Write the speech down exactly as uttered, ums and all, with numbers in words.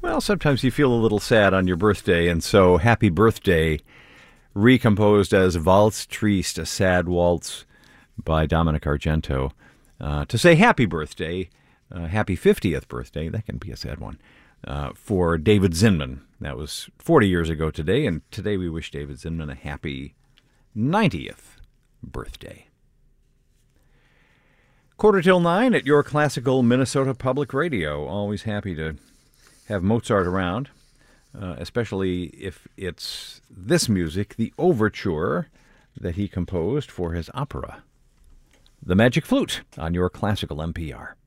Well, sometimes you feel a little sad on your birthday, and so Happy Birthday, recomposed as Valse Triste, a sad waltz by Dominic Argento, uh, to say happy birthday, uh, happy fiftieth birthday, that can be a sad one, uh, for David Zinman. That was forty years ago today, and today we wish David Zinman a happy ninetieth birthday. Quarter till nine at your classical Minnesota Public Radio. Always happy to have Mozart around, uh, especially if it's this music, the overture that he composed for his opera, The Magic Flute, on your classical N P R.